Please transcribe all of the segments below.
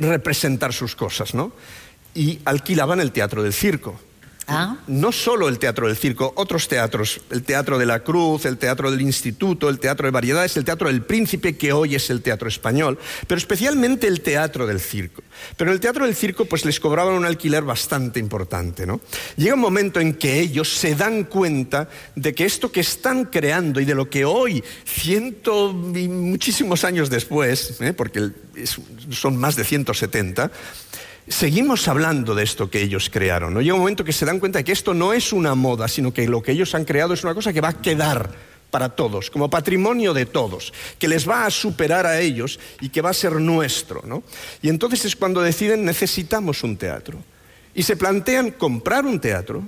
representar sus cosas, ¿no? Y alquilaban el Teatro del Circo. No solo el Teatro del Circo, otros teatros, el Teatro de la Cruz, el Teatro del Instituto, el Teatro de Variedades, el Teatro del Príncipe, que hoy es el Teatro Español, pero especialmente el Teatro del Circo. Pero en el Teatro del Circo pues les cobraban un alquiler bastante importante, ¿no? Llega un momento en que ellos se dan cuenta de que esto que están creando y de lo que hoy, muchísimos años después, porque son más de 170, seguimos hablando de esto que ellos crearon, ¿no? Llega un momento que se dan cuenta de que esto no es una moda, sino que lo que ellos han creado es una cosa que va a quedar para todos, como patrimonio de todos, que les va a superar a ellos y que va a ser nuestro, ¿no? Y entonces es cuando deciden, necesitamos un teatro. Y se plantean comprar un teatro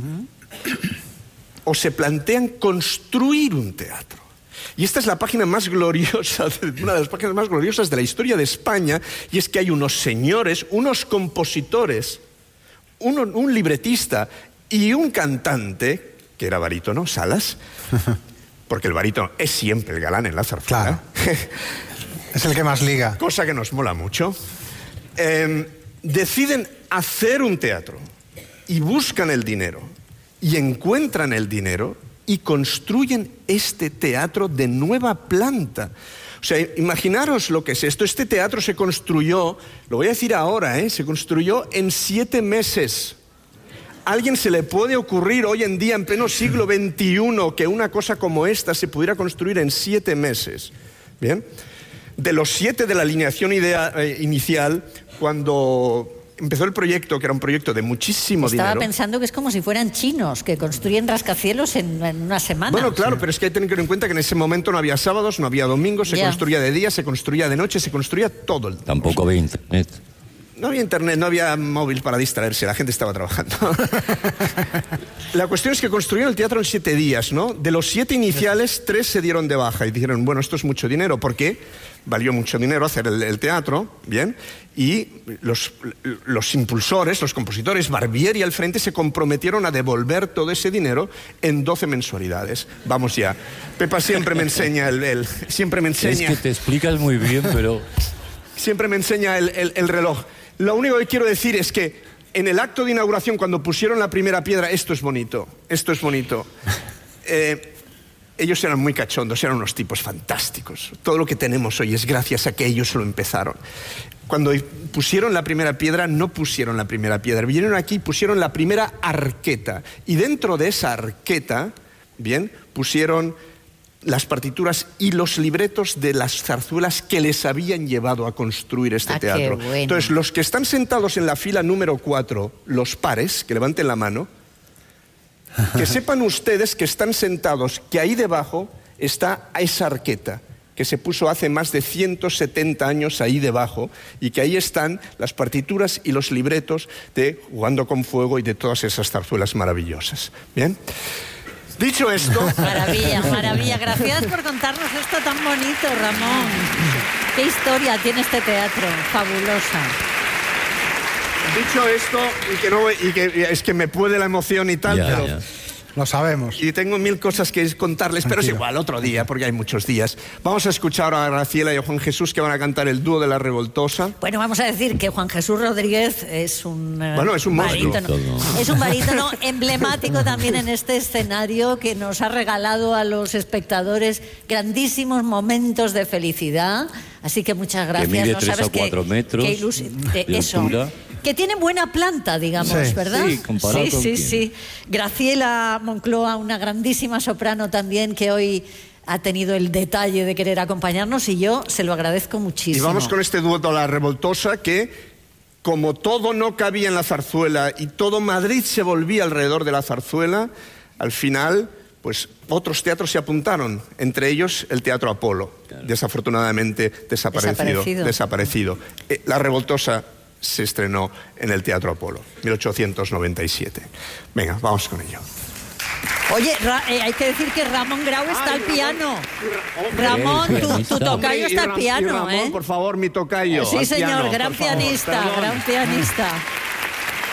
o se plantean construir un teatro. Y esta es la página más gloriosa, una de las páginas más gloriosas de la historia de España, y es que hay unos señores, unos compositores, un libretista y un cantante, que era barítono, Salas, porque el barítono es siempre el galán en la zarzuela. Claro. Es el que más liga. Cosa que nos mola mucho. Deciden hacer un teatro y buscan el dinero y encuentran el dinero y construyen este teatro de nueva planta. O sea, imaginaros lo que es esto. Este teatro se construyó, lo voy a decir ahora, se construyó en 7 meses. ¿A alguien se le puede ocurrir hoy en día, en pleno siglo XXI, que una cosa como esta se pudiera construir en 7 meses? Bien. De los 7 de la alineación inicial, cuando empezó el proyecto, que era un proyecto de muchísimo dinero. Estaba pensando que es como si fueran chinos, que construyen rascacielos en una semana. Bueno, claro, pero es que hay que tener en cuenta que en ese momento no había sábados, no había domingos, se construía de día, se construía de noche, se construía todo el tiempo. Tampoco había internet. No había internet, no había móvil para distraerse, la gente estaba trabajando. La cuestión es que construyeron el teatro en 7 días, ¿no? De los 7 iniciales, 3 se dieron de baja y dijeron, bueno, esto es mucho dinero, porque valió mucho dinero hacer el teatro, ¿bien? Y los impulsores, los compositores, Barbieri al frente, se comprometieron a devolver todo ese dinero en 12 mensualidades. Vamos ya. Pepa siempre me enseña siempre me enseña. Es que te explicas muy bien, pero... Siempre me enseña el reloj. Lo único que quiero decir es que en el acto de inauguración, cuando pusieron la primera piedra, esto es bonito. Ellos eran muy cachondos, eran unos tipos fantásticos. Todo lo que tenemos hoy es gracias a que ellos lo empezaron. Cuando pusieron la primera piedra, no pusieron la primera piedra. Vinieron aquí y pusieron la primera arqueta. Y dentro de esa arqueta, bien, pusieron las partituras y los libretos de las zarzuelas que les habían llevado a construir este teatro. Qué bueno. Entonces, los que están sentados en la fila número 4, los pares, que levanten la mano, que sepan ustedes que están sentados, que ahí debajo está esa arqueta, que se puso hace más de 170 años ahí debajo, y que ahí están las partituras y los libretos de Jugando con Fuego y de todas esas zarzuelas maravillosas. ¿Bien? Dicho esto... Maravilla, maravilla. Gracias por contarnos esto tan bonito, Ramón. Qué historia tiene este teatro, fabulosa. Dicho esto, y que es que me puede la emoción y tal, pero... Lo sabemos. Y tengo 1000 cosas que contarles, pero es igual, otro día, porque hay muchos días. Vamos a escuchar a Graciela y a Juan Jesús, que van a cantar el dúo de La Revoltosa. Bueno, vamos a decir que Juan Jesús Rodríguez es un es un monstruo. Es un barítono emblemático también en este escenario, que nos ha regalado a los espectadores grandísimos momentos de felicidad. Así que muchas gracias. Que mide ¿no? 3 ¿Sabes a 4 metros de eso. altura. Que tiene buena planta, digamos, sí, ¿verdad? Sí, comparado con sí. Graciela Moncloa, una grandísima soprano también, que hoy ha tenido el detalle de querer acompañarnos, y yo se lo agradezco muchísimo. Y vamos con este dúo de La Revoltosa, que como todo no cabía en la zarzuela y todo Madrid se volvía alrededor de la zarzuela, al final, pues otros teatros se apuntaron, entre ellos el Teatro Apolo, desafortunadamente desaparecido. La Revoltosa se estrenó en el Teatro Apolo, 1897. Venga, vamos con ello. Oye, hay que decir que Ramón Grau está al piano. Ramón, tu tocayo está al piano, Ramón, por favor, mi tocayo. Sí, señor, piano, gran pianista.